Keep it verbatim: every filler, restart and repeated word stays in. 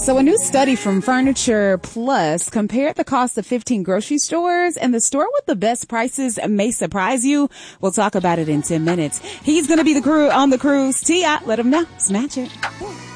So a new study from Furniture Plus compared the cost of fifteen grocery stores, and the store with the best prices may surprise you. We'll talk about it in ten minutes. He's going to be the crew on the cruise. T I, let him know. Snatch it.